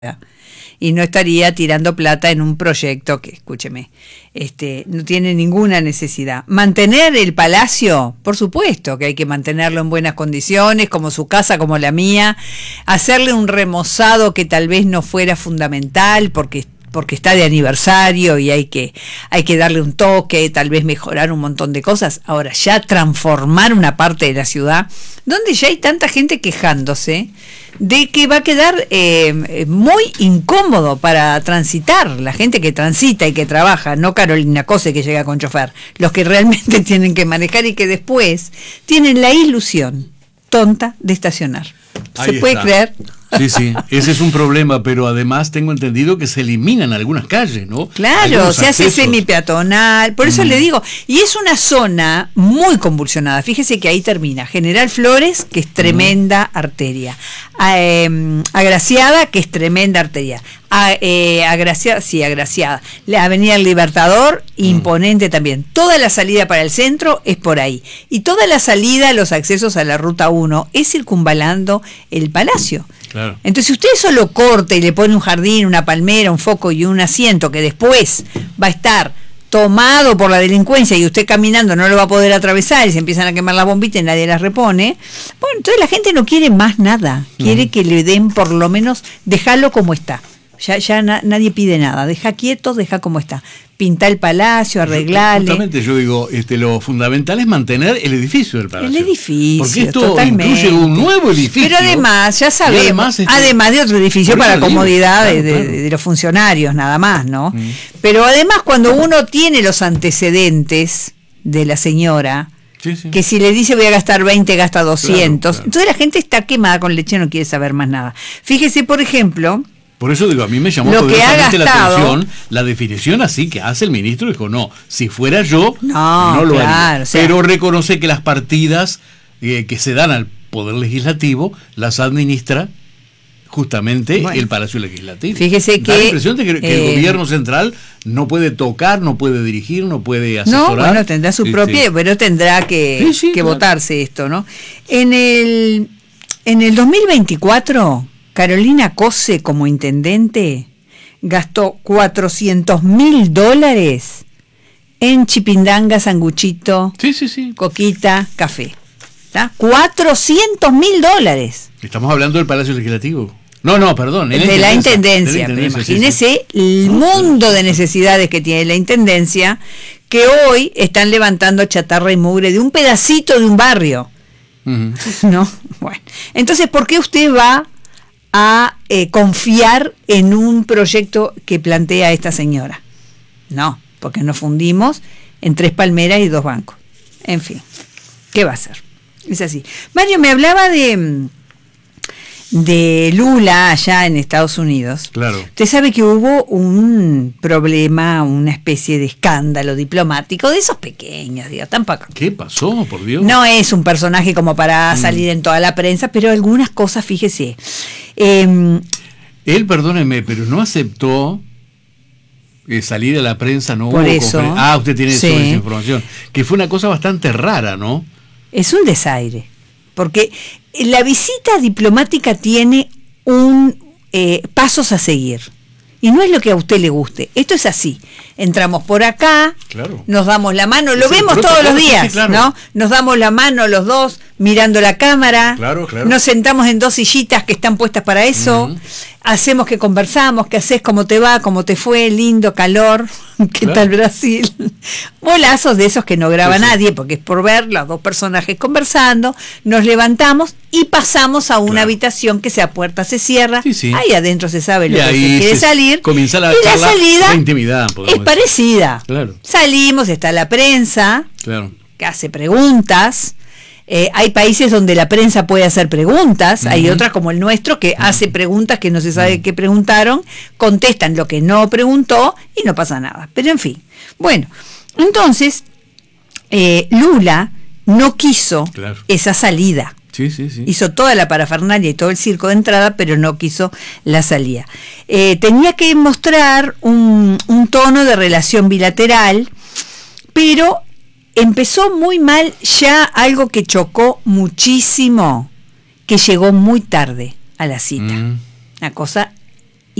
y no estaría tirando plata en un proyecto que, escúcheme, no tiene ninguna necesidad. Mantener el palacio, por supuesto que hay que mantenerlo en buenas condiciones, como su casa, como la mía, hacerle un remozado que tal vez no fuera fundamental porque está de aniversario y hay que darle un toque, tal vez mejorar un montón de cosas. Ahora, ya transformar una parte de la ciudad donde ya hay tanta gente quejándose de que va a quedar muy incómodo para transitar, la gente que transita y que trabaja, no Carolina Cose que llega con chofer, los que realmente tienen que manejar y que después tienen la ilusión tonta de estacionar. ¿Se puede creer? Sí, ese es un problema, pero además tengo entendido que se eliminan algunas calles, ¿no? Claro, se hace semipeatonal, por eso le digo, y es una zona muy convulsionada. Fíjese que ahí termina General Flores, que es tremenda arteria, Agraciada, que es tremenda arteria, Agraciada, la Avenida del Libertador, imponente también. Toda la salida para el centro es por ahí, y toda la salida, los accesos a la Ruta 1 es circunvalando el Palacio. Claro. Entonces, si usted solo corta y le pone un jardín, una palmera, un foco y un asiento que después va a estar tomado por la delincuencia y usted caminando no lo va a poder atravesar y se empiezan a quemar las bombitas y nadie las repone, bueno, entonces la gente no quiere más nada, quiere que le den por lo menos, dejarlo como está. Ya nadie pide nada, deja quieto, deja como está. Pinta el palacio, arreglarle. Justamente yo digo, lo fundamental es mantener el edificio del palacio. El edificio, porque esto totalmente incluye un nuevo edificio. Pero además, ya sabemos, además de otro edificio para comodidad de los funcionarios, nada más, ¿no? Pero además, cuando uno tiene los antecedentes de la señora, que si le dice voy a gastar 20, gasta 200, claro. Entonces la gente está quemada con leche, no quiere saber más nada. Fíjese, por ejemplo... Por eso digo, a mí me llamó poderosamente la atención la definición así que hace el ministro. Dijo, no, si fuera yo, no lo haría. Pero reconoce que las partidas que se dan al Poder Legislativo las administra justamente el Palacio Legislativo. Fíjese que... Da la impresión de que el gobierno central no puede tocar, no puede dirigir, no puede asesorar. No, bueno, tendrá su propia, pero tendrá que votarse esto, ¿no? En el 2024... Carolina Cose, como intendente, gastó $400.000 en chipindanga, sanguchito, coquita, café. ¿Está? $400.000. Estamos hablando del Palacio Legislativo. No, perdón. De la Intendencia. Imagínese el mundo de necesidades que tiene la Intendencia, que hoy están levantando chatarra y mugre de un pedacito de un barrio. ¿No? Bueno, entonces, ¿por qué usted va a confiar en un proyecto que plantea esta señora? No, porque nos fundimos en 3 palmeras y 2 bancos. En fin, ¿qué va a hacer? Es así. Mario, me hablaba de Lula allá en Estados Unidos. Claro. Usted sabe que hubo un problema, una especie de escándalo diplomático de esos pequeños, digo, tampoco. ¿Qué pasó, por Dios? No es un personaje como para salir en toda la prensa, pero algunas cosas, fíjese. Él, perdóneme, pero no aceptó salir a la prensa, no por hubo eso. Usted tiene sobre esa información. Que fue una cosa bastante rara, ¿no? Es un desaire. Porque la visita diplomática tiene pasos a seguir. Y no es lo que a usted le guste. Esto es así. Entramos por acá, nos damos la mano, lo vemos todos los días, ¿no? Nos damos la mano los dos, mirando la cámara, nos sentamos en 2 sillitas que están puestas para eso, hacemos que conversamos, qué haces, cómo te va, cómo te fue, lindo, calor, qué tal Brasil. Bolazos de esos que no graba nadie, porque es por ver los 2 personajes conversando, nos levantamos y pasamos a una habitación que a puerta se cierra, ahí adentro se sabe lo que se quiere salir, comienza la salida, la intimidad, es parecida. Salimos, está la prensa, que hace preguntas. Hay países donde la prensa puede hacer preguntas, hay otras como el nuestro que hace preguntas que no se sabe qué preguntaron, contestan lo que no preguntó y no pasa nada. Pero en fin, bueno, entonces Lula no quiso esa salida. Hizo toda la parafernalia y todo el circo de entrada, pero no quiso la salida. Tenía que mostrar un tono de relación bilateral, pero empezó muy mal ya algo que chocó muchísimo, que llegó muy tarde a la cita. Una cosa